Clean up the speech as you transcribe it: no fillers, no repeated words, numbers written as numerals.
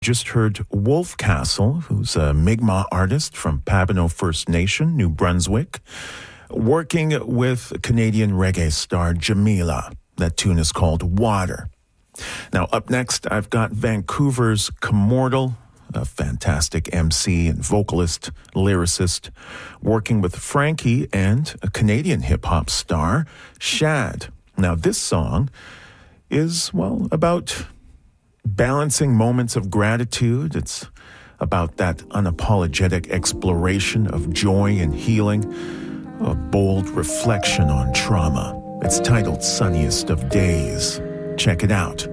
Just heard Wolf Castle, who's a Mi'kmaq artist from Pabineau First Nation, New Brunswick, working with Canadian reggae star Jamila. That tune is called Water. Now, up next, I've got Vancouver's Commortal, a fantastic MC and vocalist, lyricist, working with Frankie and a Canadian hip-hop star, Shad. Now, this song is, well, about balancing moments of gratitude. It's about that unapologetic exploration of joy and healing, a bold reflection on trauma. It's titled Sunniest of Days. Check it out.